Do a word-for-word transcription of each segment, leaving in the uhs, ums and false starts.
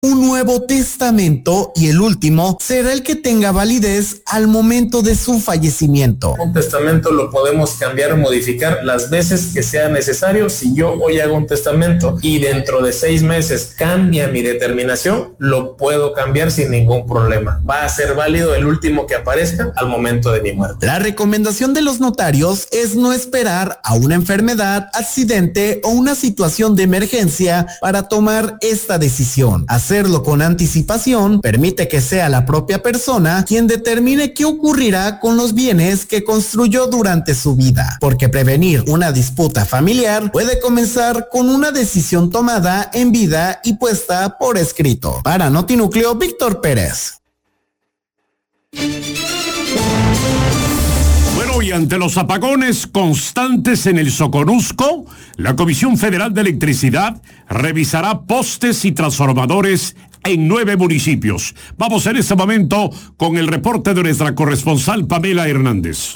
un nuevo testamento y el último será el que tenga validez al momento de su fallecimiento. Un testamento lo podemos cambiar o modificar las veces que sea necesario. Si yo hoy hago un testamento y dentro de seis meses cambia mi determinación, lo puedo cambiar sin ningún problema. Va a ser válido el último que aparezca al momento de mi muerte. La recomendación de los notarios es no esperar a una enfermedad, accidente o una situación de emergencia para tomar esta decisión. Hacerlo con anticipación permite que sea la propia persona quien determine qué ocurrirá con los bienes que construyó durante su vida, porque prevenir una disputa familiar puede comenzar con una decisión tomada en vida y puesta por escrito. Para Notinúcleo, Víctor Pérez. Bueno, y ante los apagones constantes en el Soconusco, la Comisión Federal de Electricidad revisará postes y transformadores en nueve municipios. Vamos en este momento con el reporte de nuestra corresponsal Pamela Hernández.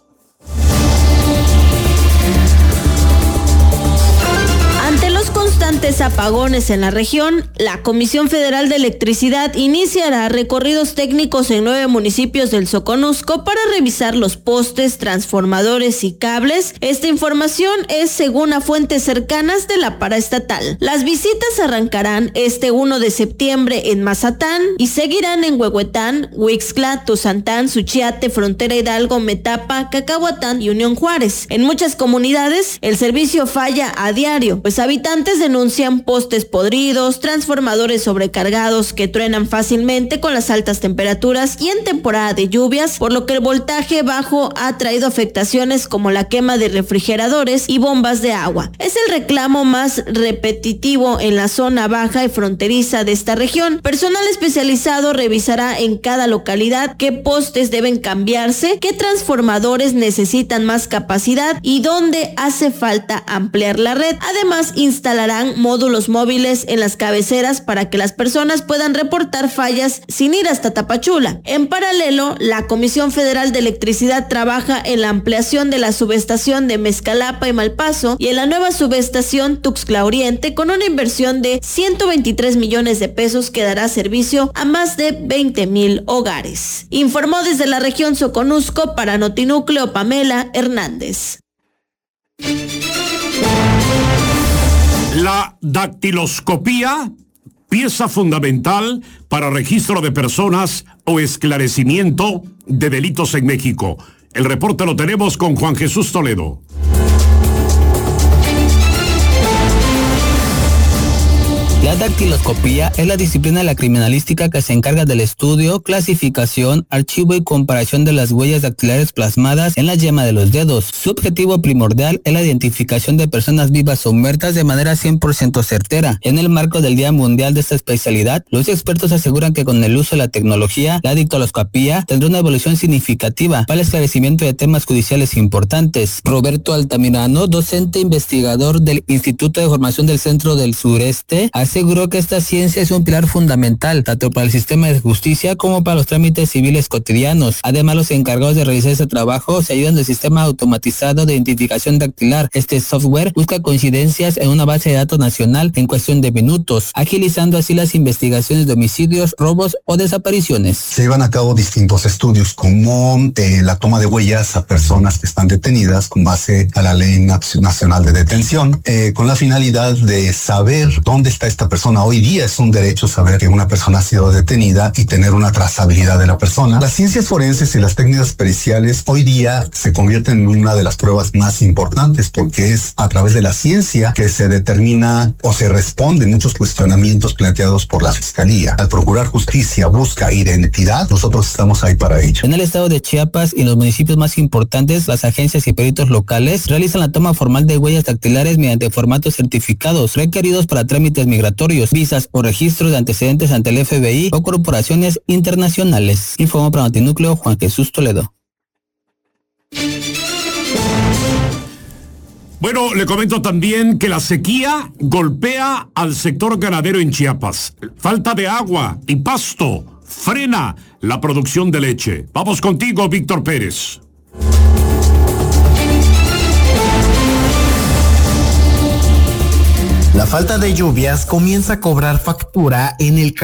Ante los constantes apagones en la región, la Comisión Federal de Electricidad iniciará recorridos técnicos en nueve municipios del Soconusco para revisar los postes, transformadores y cables. Esta información es según a fuentes cercanas de la paraestatal. Las visitas arrancarán este primero de septiembre en Mazatán y seguirán en Huehuetán, Huixtla, Tuzantán, Suchiate, Frontera Hidalgo, Metapa, Cacahuatán y Unión Juárez. En muchas comunidades, el servicio falla a diario, pues habitantes denuncian postes podridos, transformadores sobrecargados que truenan fácilmente con las altas temperaturas y en temporada de lluvias, por lo que el voltaje bajo ha traído afectaciones como la quema de refrigeradores y bombas de agua. Es el reclamo más repetitivo en la zona baja y fronteriza de esta región. Personal especializado revisará en cada localidad qué postes deben cambiarse, qué transformadores necesitan más capacidad y dónde hace falta ampliar la red. Además, instalarán módulos móviles en las cabeceras para que las personas puedan reportar fallas sin ir hasta Tapachula. En paralelo, la Comisión Federal de Electricidad trabaja en la ampliación de la subestación de Mezcalapa y Malpaso y en la nueva subestación Tuxtla Oriente con una inversión de ciento veintitrés millones de pesos que dará servicio a más de veinte mil hogares. Informó desde la región Soconusco para Notinúcleo Pamela Hernández. La dactiloscopía, pieza fundamental para registro de personas o esclarecimiento de delitos en México. El reporte lo tenemos con Juan Jesús Toledo. La dactiloscopía es la disciplina de la criminalística que se encarga del estudio, clasificación, archivo y comparación de las huellas dactilares plasmadas en la yema de los dedos. Su objetivo primordial es la identificación de personas vivas o muertas de manera cien por ciento certera. En el marco del Día Mundial de esta especialidad, los expertos aseguran que con el uso de la tecnología, la dactiloscopía tendrá una evolución significativa para el esclarecimiento de temas judiciales importantes. Roberto Altamirano, docente investigador del Instituto de Formación del Centro del Sureste, aseguró que esta ciencia es un pilar fundamental tanto para el sistema de justicia como para los trámites civiles cotidianos. Además, los encargados de realizar este trabajo se ayudan del sistema automatizado de identificación dactilar. Este software busca coincidencias en una base de datos nacional en cuestión de minutos, agilizando así las investigaciones de homicidios, robos o desapariciones. Se llevan a cabo distintos estudios como eh, la toma de huellas a personas que están detenidas con base a la Ley Nacional de Detención, eh, con la finalidad de saber dónde está esta persona. Hoy día es un derecho saber que una persona ha sido detenida y tener una trazabilidad de la persona. Las ciencias forenses y las técnicas periciales hoy día se convierten en una de las pruebas más importantes porque es a través de la ciencia que se determina o se responden muchos cuestionamientos planteados por la Fiscalía. Al procurar justicia busca identidad, nosotros estamos ahí para ello. En el estado de Chiapas y los municipios más importantes, las agencias y peritos locales realizan la toma formal de huellas dactilares mediante formatos certificados requeridos para trámites migratorios, visas o registros de antecedentes ante el F B I o corporaciones internacionales. Informó para Notinúcleo Juan Jesús Toledo. Bueno, le comento también que la sequía golpea al sector ganadero en Chiapas. Falta de agua y pasto frena la producción de leche. Vamos contigo, Víctor Pérez. La falta de lluvias comienza a cobrar factura en el